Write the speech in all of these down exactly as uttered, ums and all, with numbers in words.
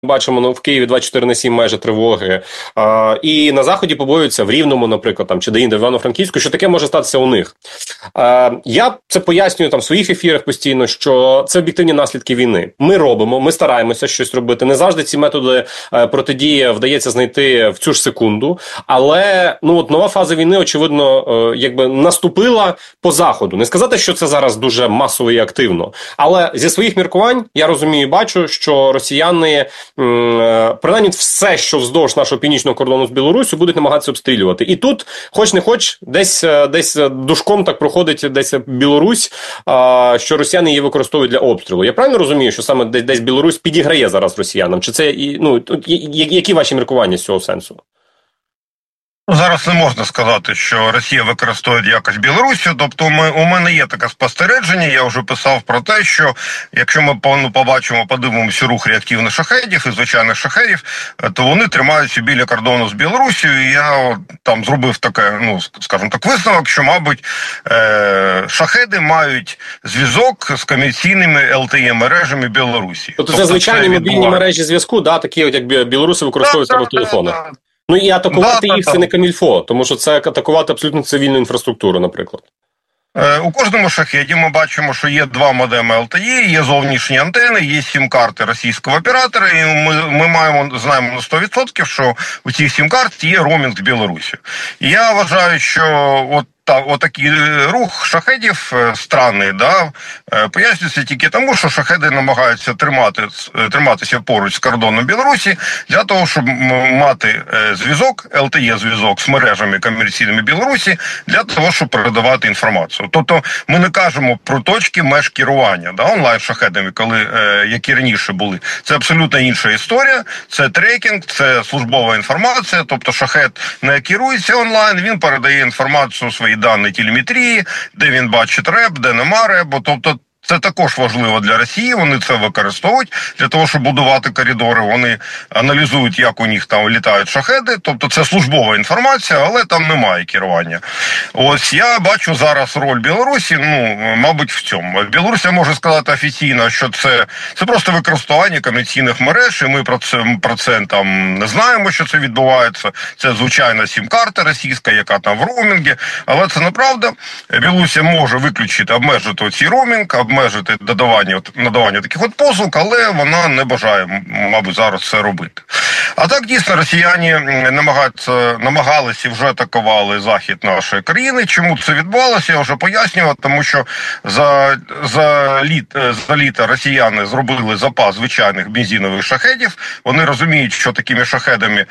Бачимо, ну, в Києві двадцять чотири на сім майже тривоги. А, і на Заході побоюються, в Рівному, наприклад, там, чи де-інде, в Івано-Франківську, що таке може статися у них. А, я це пояснюю там в своїх ефірах постійно, що це об'єктивні наслідки війни. Ми робимо, ми стараємося щось робити. Не завжди ці методи е, протидії вдається знайти в цю ж секунду. Але, ну, от нова фаза війни, очевидно, е, якби наступила по Заходу. Не сказати, що це зараз дуже масово і активно. Але зі своїх міркувань я розумію і бачу, що росіяни принаймні все, що вздовж нашого північного кордону з Білоруссю, будуть намагатися обстрілювати. І тут, хоч не хоч, десь, десь душком так проходить десь Білорусь, що росіяни її використовують для обстрілу. Я правильно розумію, що саме десь, десь Білорусь підіграє зараз росіянам? Чи це, ну, які ваші міркування з цього сенсу? Зараз не можна сказати, що Росія використовує якось Білорусію, тобто ми, у мене є таке спостереження, я вже писав про те, що якщо ми ну, побачимо, подивимося рух реактивних шахедів і звичайних шахедів, то вони тримаються біля кордону з Білорусією, і я там зробив таке, ну, скажімо так, висновок, що, мабуть, е- шахеди мають зв'язок з комерційними ел те е-мережами Білорусі. Тобто, тобто це звичайні мобільні мережі зв'язку, да, такі, от, як білоруси використовують себе в телефонах? Да, да. Ну і атакувати да, їх да, це не камільфо, тому що це атакувати абсолютно цивільну інфраструктуру, наприклад. Е, у кожному шахеді ми бачимо, що є два модеми ел те е, є зовнішні антени, є сім-карти російського оператора, і ми, ми маємо, знаємо на сто відсотків, що у цих сім-карт є роумінг з Білорусі. І я вважаю, що от Та, отакий рух шахедів странний, да, пояснюється тільки тому, що шахеди намагаються тримати, триматися поруч з кордоном Білорусі для того, щоб мати зв'язок, ел те е-зв'язок з мережами комерційними Білорусі, для того, щоб передавати інформацію. Тобто ми не кажемо про точки меж керування, да, онлайн-шахедами, коли, які раніше були. Це абсолютно інша історія, це трекінг, це службова інформація, тобто шахед не керується онлайн, він передає інформацію своїй дані телеметрії, де він бачить реп, де нема репу, тобто це також важливо для Росії, вони це використовують для того, щоб будувати коридори, вони аналізують, як у них там літають шахеди, тобто це службова інформація, але там немає керування. Ось я бачу зараз роль Білорусі, ну, мабуть, в цьому. Білорусія може сказати офіційно, що це, це просто використання комерційних мереж, і ми про це, про це там не знаємо, що це відбувається. Це звичайна сім-карта російська, яка там в роумінгі, але це неправда. Білорусія може виключити, обмежити цей роумінг, обмежити додавання, надавання таких от послуг, але вона не бажає, мабуть, зараз це робити. А так, дійсно, росіяни намагаються, намагалися і вже атакували захід нашої країни. Чому це відбувалося, я вже пояснював, тому що за, за, літ, за літо росіяни зробили запас звичайних бензинових шахедів. Вони розуміють, що такими шахедами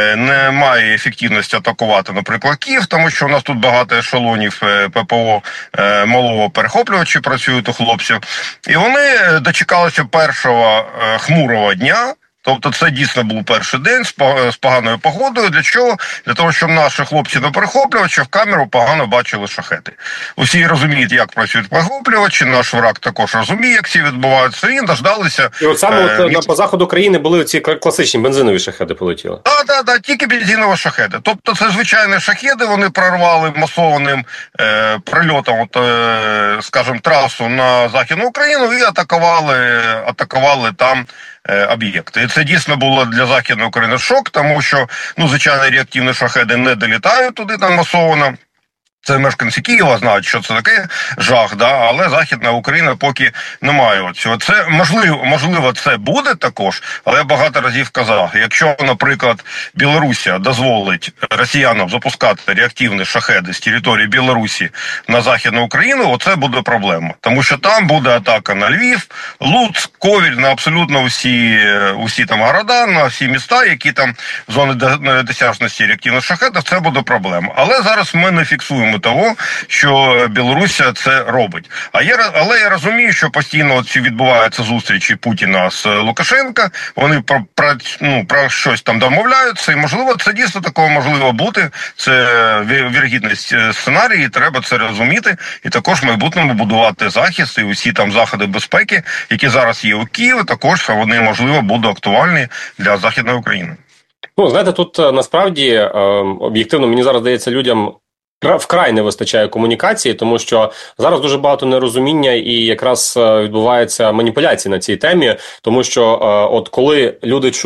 немає ефективності атакувати, наприклад, Київ, тому що у нас тут багато ешелонів пе пе о малого перехоплювачі працюють у хлопців. І вони дочекалися першого хмурого дня. Тобто це дійсно був перший день з поганою погодою. Для чого? Для того, щоб наші хлопці на перехоплювачі в камеру погано бачили шахеди. Усі розуміють, як працюють перехоплювачі, наш враг також розуміє, як ці відбуваються, і дождалися. І от саме е, от, від... по заходу країни були ці класичні бензинові шахеди полетіли. Так, так, так, тільки бензинові шахеди. Тобто це звичайні шахеди, вони прорвали масованим е, прильотом, от, е, скажімо, трасу на Західну Україну і атакували, атакували там об'єкти. І це дійсно було для Західної України шок, тому що, ну, звичайно, реактивні шахеди не долітають туди там масово. Це мешканці Києва знають, що це таке жах, да, але Західна Україна поки не має цього. Це можливо, можливо, це буде також, але я багато разів казав, якщо, наприклад, Білорусія дозволить росіянам запускати реактивні шахеди з території Білорусі на Західну Україну, оце буде проблема. Тому що там буде атака на Львів, Луцьк, Ковіль, на абсолютно усі, усі там города, на всі міста, які там зони досяжності реактивних шахедів, це буде проблема. Але зараз ми не фіксуємо того, що Білорусія це робить. А я, але я розумію, що постійно ці відбуваються зустрічі Путіна з Лукашенка, вони про, про, ну, про щось там домовляються, і, можливо, це дійсно такого можливо бути, це вірогідність сценарії, треба це розуміти, і також в майбутньому будувати захист, і усі там заходи безпеки, які зараз є у Києві, також вони, можливо, будуть актуальні для Західної України. Ну, знаєте, тут насправді, об'єктивно, мені зараз здається, людям вкрай не вистачає комунікації, тому що зараз дуже багато нерозуміння і якраз відбуваються маніпуляції на цій темі, тому що от коли люди чують,